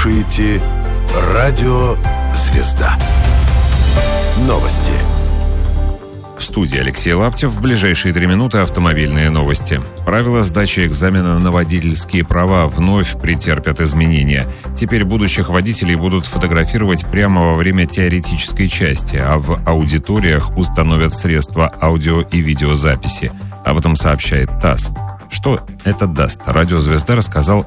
слушаете «Радио Звезда». Новости. В студии Алексей Лаптев. В ближайшие 3 минуты автомобильные новости. Правила сдачи экзамена на водительские права вновь претерпят изменения. Теперь будущих водителей будут фотографировать прямо во время теоретической части, а в аудиториях установят средства аудио и видеозаписи. Об этом сообщает ТАСС. Что это даст, «Радио Звезда» рассказал